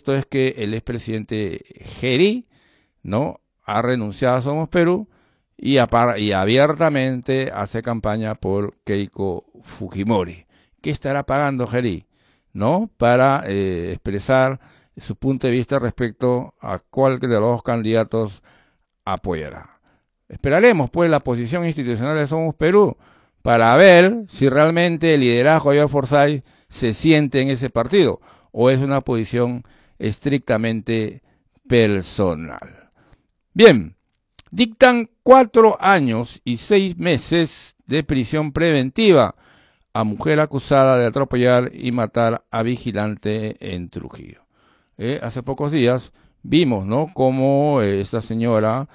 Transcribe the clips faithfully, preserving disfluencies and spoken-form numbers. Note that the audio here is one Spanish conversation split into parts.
contexto es que el expresidente Geri, ¿no?, ha renunciado a Somos Perú y, y abiertamente hace campaña por Keiko Fujimori. ¿Qué estará pagando Geri, ¿no?, para eh, expresar su punto de vista respecto a cuál de los dos candidatos apoyará? Esperaremos pues la posición institucional de Somos Perú para ver si realmente el liderazgo de Joao Forsyth se siente en ese partido o es una posición estrictamente personal. Bien, dictan cuatro años y seis meses de prisión preventiva a mujer acusada de atropellar y matar a vigilante en Trujillo. Eh, hace pocos días vimos, ¿no?, cómo eh, esta señora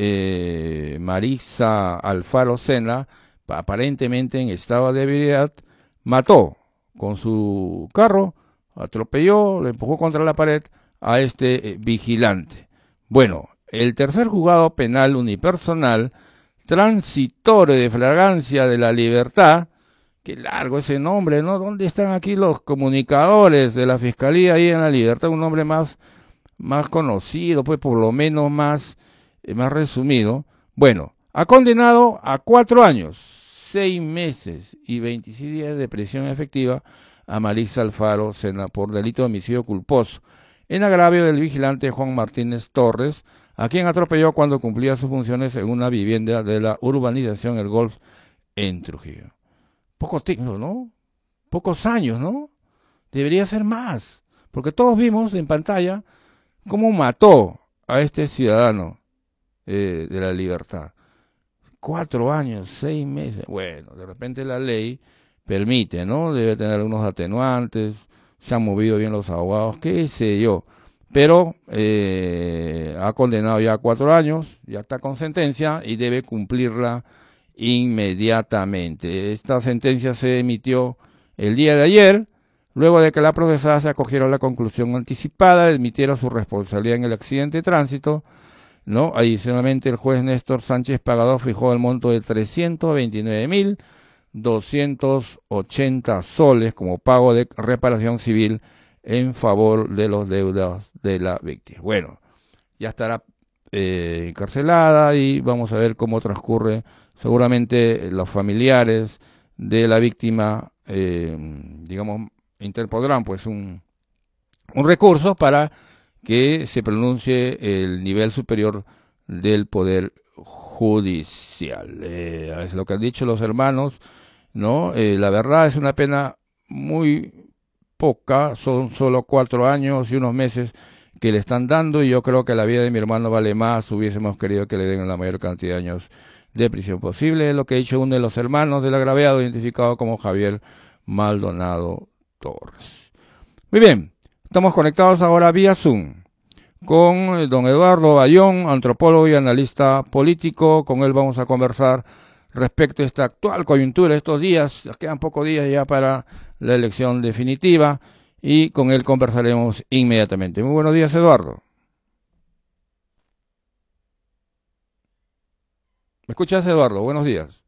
eh, Marisa Alfaro Sena, aparentemente en estado de ebriedad, mató con su carro, atropelló, le empujó contra la pared a este eh, vigilante. Bueno, el tercer juzgado penal unipersonal, transitorio de flagrancia de la libertad, qué largo ese nombre, ¿no? ¿Dónde están aquí los comunicadores de la Fiscalía ahí en la Libertad? Un nombre más, más conocido, pues por lo menos más, eh, más resumido. Bueno, ha condenado a cuatro años, seis meses y veintiséis días de prisión efectiva a Marisa Alfaro Sena por delito de homicidio culposo en agravio del vigilante Juan Martínez Torres, a quien atropelló cuando cumplía sus funciones en una vivienda de la urbanización El Golf en Trujillo. Poco tiempo, ¿no? Pocos años, ¿no? Debería ser más, porque todos vimos en pantalla cómo mató a este ciudadano eh, de la libertad. Cuatro años, seis meses. Bueno, de repente la ley permite, ¿no? Debe tener algunos atenuantes, se han movido bien los abogados, qué sé yo. Pero eh, ha condenado ya cuatro años, ya está con sentencia y debe cumplirla inmediatamente. Esta sentencia se emitió el día de ayer, luego de que la procesada se acogiera a la conclusión anticipada, admitiera su responsabilidad en el accidente de tránsito, ¿no? Adicionalmente, el juez Néstor Sánchez Pagador fijó el monto de trescientos veintinueve mil doscientos ochenta soles como pago de reparación civil en favor de los deudas de la víctima. Bueno, ya estará eh, encarcelada y vamos a ver cómo transcurre. Seguramente los familiares de la víctima, eh, digamos, interpondrán pues un, un recurso para que se pronuncie el nivel superior del Poder Judicial. Eh, es lo que han dicho los hermanos, ¿no? Eh, la verdad es una pena muy poca, son solo cuatro años y unos meses que le están dando, y yo creo que la vida de mi hermano vale más, hubiésemos querido que le den la mayor cantidad de años de prisión posible, es lo que ha dicho uno de los hermanos del agraviado, identificado como Javier Maldonado Torres. Muy bien, estamos conectados ahora vía Zoom con don Eduardo Bayón, antropólogo y analista político. Con él vamos a conversar respecto a esta actual coyuntura, estos días, quedan pocos días ya para la elección definitiva, y con él conversaremos inmediatamente. Muy buenos días, Eduardo. ¿Me escuchas, Eduardo? Buenos días.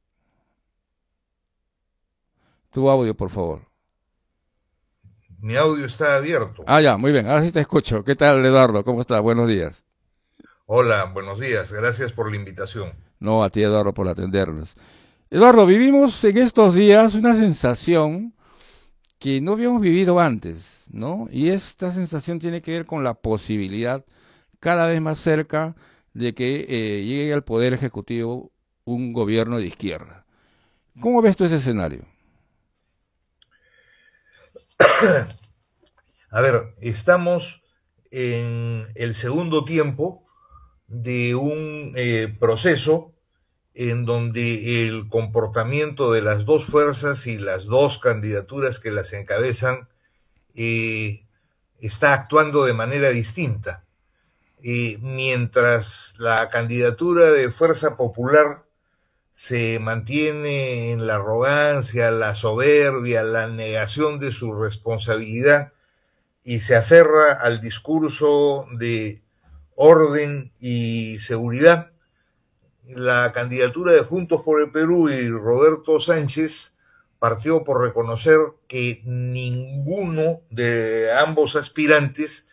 Tu audio, por favor. Mi audio está abierto. Ah, ya, muy bien, ahora sí te escucho. ¿Qué tal, Eduardo? ¿Cómo estás? Buenos días. Hola, buenos días. Gracias por la invitación. No, a ti, Eduardo, por atendernos. Eduardo, vivimos en estos días una sensación que no habíamos vivido antes, ¿no? Y esta sensación tiene que ver con la posibilidad cada vez más cerca de que eh, llegue al Poder Ejecutivo un gobierno de izquierda. ¿Cómo ves tú ese escenario? A ver, estamos en el segundo tiempo de un eh, proceso en donde el comportamiento de las dos fuerzas y las dos candidaturas que las encabezan eh, está actuando de manera distinta. Eh, mientras la candidatura de Fuerza Popular se mantiene en la arrogancia, la soberbia, la negación de su responsabilidad y se aferra al discurso de orden y seguridad, la candidatura de Juntos por el Perú y Roberto Sánchez partió por reconocer que ninguno de ambos aspirantes